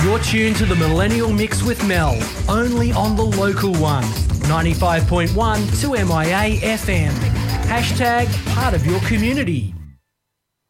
You're tuned to the Millennial Mix with Mel, only on the local one, 95.1 to MIA FM. Hashtag part of your community.